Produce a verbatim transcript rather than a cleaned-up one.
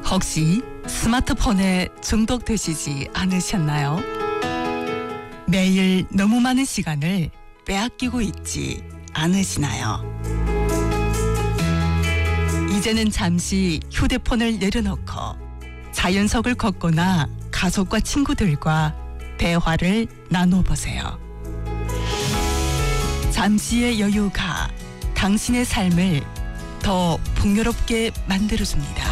혹시 스마트폰에 중독되시지 않으셨나요? 매일 너무 많은 시간을 빼앗기고 있지 않으시나요? 이제는 잠시 휴대폰을 내려놓고 자연석을 걷거나 가족과 친구들과 대화를 나눠보세요. 잠시의 여유가 당신의 삶을 더 풍요롭게 만들어줍니다.